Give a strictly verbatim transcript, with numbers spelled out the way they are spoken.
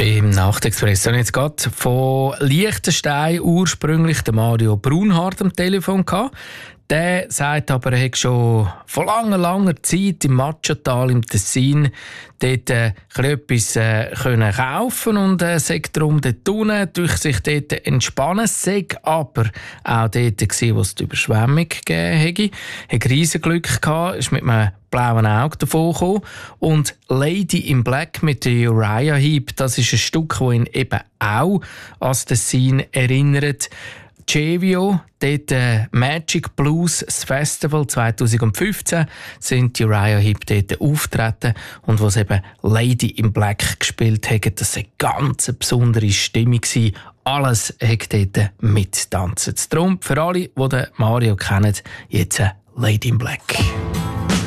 Im Nachtexpress habe ich jetzt gerade von Liechtenstein ursprünglich den Mario Brunhardt am Telefon gehabt. Der sagt aber, er hätte schon vor langer, langer Zeit im Matschatal im Tessin dort äh, etwas äh, können kaufen und äh, sagt darum dort unten durch sich dort entspannen. Sei aber auch dort gewesen, wo es die Überschwemmung gegeben hätte. Er hatte riesen Glück gehabt, ist mit einem blauen Auge davon gekommen. Und Lady in Black mit der Uriah Heep, das ist ein Stück, das ihn eben auch an das Tessin erinnert. Cevio, dort äh, Magic Blues, das Festival zwanzig fünfzehn, sind die Uriah Heep dort auftreten und was eben Lady in Black gespielt haben, das war eine ganz besondere Stimmung. Alles hat dort mittanzen. Darum für alle, die Mario kennen, jetzt Lady in Black.